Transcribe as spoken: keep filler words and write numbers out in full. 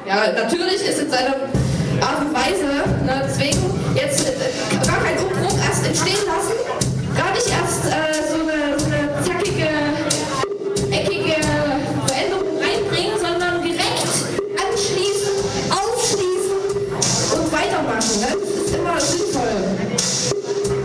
Ja, natürlich ist in seiner Art und Weise, ne, deswegen jetzt äh, gar keinen Umbruch erst entstehen lassen.